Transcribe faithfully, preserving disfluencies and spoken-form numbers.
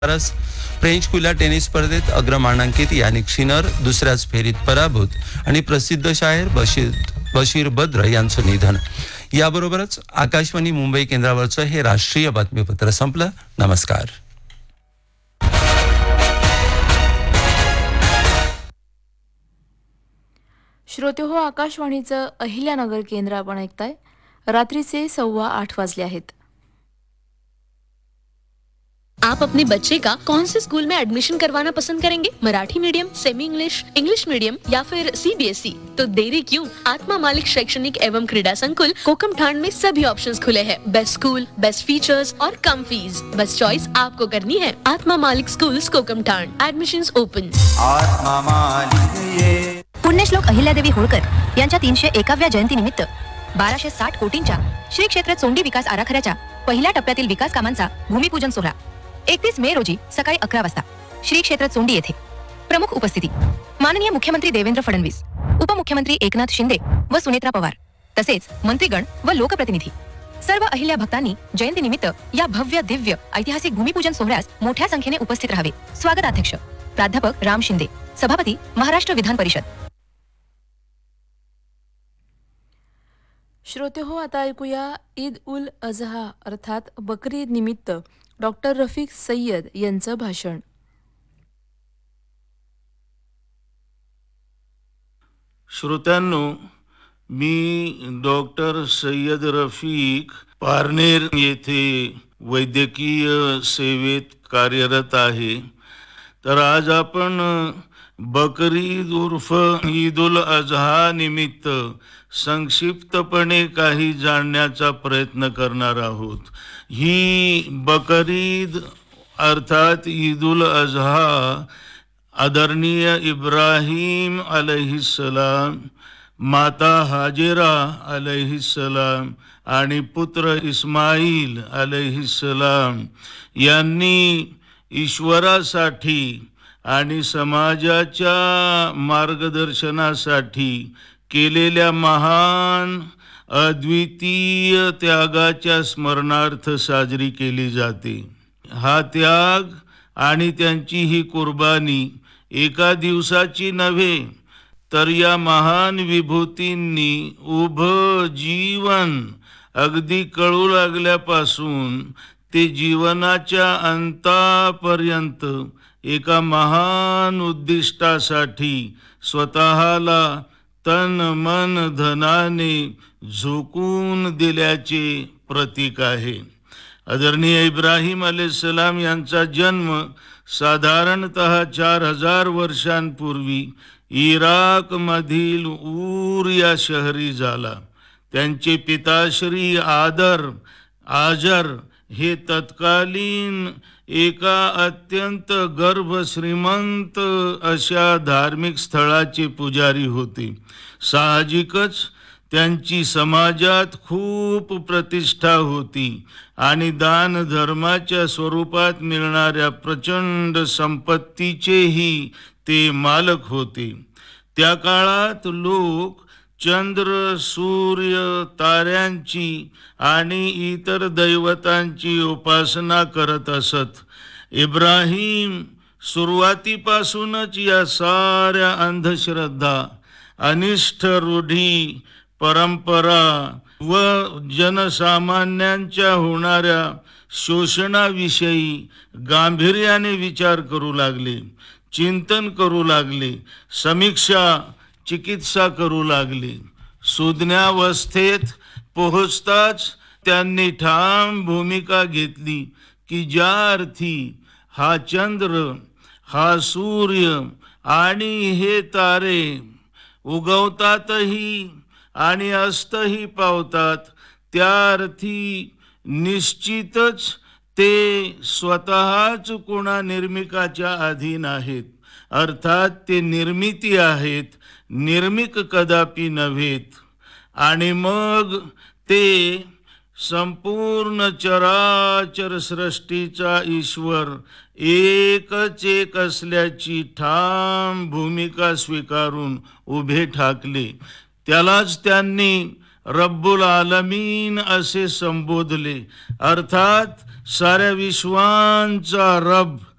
रस फ्रेंच खुल्या टेनिस स्पर्धेत अग्रमानांकित यानिक शिनर दुसऱ्याच फेरीत पराभूत आणि प्रसिद्ध शायर बशीर बशीर बद्र यांचं निधन. याबरोबरच आकाशवाणी मुंबई केंद्रावरचं हे राष्ट्रीय बातमीपत्र संपलं. नमस्कार. श्रोते हो, आकाशवाणीचं अहिल्यानगर केंद्र आपण ऐकताय. रात्रीचे सव्वा आठ वाजले आहेत. आप अपने बच्चे का कौन से स्कूल में एडमिशन करवाना पसंद करेंगे? Marathi medium, semi English, English medium या फिर सी बी एस ई? तो देरी क्यों? आत्मा मालिक शैक्षणिक एवं क्रीड़ा संकुल कोकमठाण में सभी ऑप्शंस खुले हैं. बेस्ट स्कूल, बेस्ट फीचर्स और कम फीस. बस चॉइस आपको करनी है. आत्मा मालिक स्कूल्स कोकमठाण. Admissions open. आत्मा मालिक. पुण्यश्लोक अहिल्यादेवी होळकर यांच्या तीनशे एकाव्या जयंतीनिमित्त बाराशे साठ कोटींच्या श्री क्षेत्र चोंडी विकास आराखड्याच्या पहिल्या टप्प्यातील विकास कामांचा भूमिपूजन सोहळा एकतीस मे रोजी सकाळी अकरा वाजता श्री क्षेत्र चोंडी येथे. प्रमुख उपस्थिती माननीय मुख्यमंत्री देवेंद्र फडणवीस, उपमुख्यमंत्री एकनाथ शिंदे व सुनेत्रा पवार, तसेच मंत्रीगण व लोकप्रतिनिधी. सर्व अहिल्या भक्तांनी जयंतीनिमित्त या भव्य दिव्य ऐतिहासिक भूमिपूजन सोहळ्यास मोठ्या संख्येने उपस्थित राहावे. स्वागताध्यक्ष प्राध्यापक राम शिंदे, सभापती महाराष्ट्र विधान परिषद. श्रोते हो, आता ऐकूया ईद उल अजहा अर्थात बकरी ईद निमित्त डॉक्टर रफिक सय्यद यांचं भाषण. श्रोत्यांनो, मी डॉक्टर सय्यद रफिक पारनेर येथे वैद्यकीय सेवेत कार्यरत आहे. तर आज आपण बकरी ईद उर्फ ईद उल अजहा निमित्त संक्षिप्तपणे काही जाणण्याचा प्रयत्न करणार आहोत. ही बकरी ईद अर्थात ईद उल अजहा आदरणीय इब्राहिम अलैहिस्सलाम, माता हाजेरा अलैहिस्सलाम आणि पुत्र इस्माईल अलैहिस्सलाम यांनी ईश्वरासाठी आणि समाजाच्या मार्गदर्शनासाठी केलेल्या महान अद्वितीय त्यागाच्या स्मरणार्थ साजरी केली जाते. हा त्याग आणि त्यांची ही कुर्बानी एका दिवसाची नव्हे, तर या महान विभूतींनी उभं जीवन अगदी कळू लागल्यापासून ते जीवनाच्या अंतापर्यंत एका महान उद्दिष्टासाठी स्वतःला तन मन धनाने झोकून दिल्याचे प्रतीक आहे. आदरणीय इब्राहिम अलैहिस्सलाम यांचा जन्म साधारणतः चार हजार वर्षांपूर्वी इराकमधील ऊर या शहरी झाला. त्यांचे पिताश्री आदर आजर हे तत्कालीन एका अत्यंत गर्भ श्रीमंत अशा धार्मिक स्थळाचे पुजारी होते. साहजिकच त्यांची समाजात खूप प्रतिष्ठा होती आणि दान धर्माच्या स्वरूपात मिळणाऱ्या प्रचंड संपत्तीचेही ते मालक होते. त्या काळात लोक चंद्र, सूर्य, ताऱ्यांची आणि इतर दैवतांची उपासना करत असत. इब्राहिम सुरुवातीपासूनच या साऱ्या अंधश्रद्धा, अनिष्ट रूढी, परंपरा व जनसामान्यांच्या होणाऱ्या शोषणाविषयी गांभीर्याने विचार करू लागले, चिंतन करू लागले, समीक्षा चिकित्सा करू लागले. सुज्ञावस्थेत पोहोचताच त्यांनी ठाम भूमिका घेतली की ज्या अर्थी हा चंद्र, हा सूर्य आणि हे तारे उगवतातही आणि अस्तही पावतात, त्या अर्थी निश्चितच ते स्वतःच कोणा निर्मिकाच्या अधीन आहेत. अर्थात ते निर्मिती आहेत, निर्मिक कदापि नव्हेत. आणि मग ते संपूर्ण चराचर सृष्टीचा ईश्वर एकच एक असल्याची ठाम भूमिका स्वीकारून उभे ठाकले. त्यालाच त्यांनी रब्बुल आलमीन असे संबोधले, अर्थात साऱ्या विश्वांचा रब